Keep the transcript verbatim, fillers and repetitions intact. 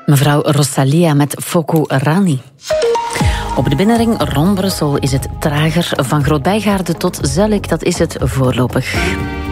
Mevrouw Rosalia met Foco Rani. Op de binnenring rond Brussel is het trager. Van Groot-Bijgaarde tot Zellik, dat is het voorlopig.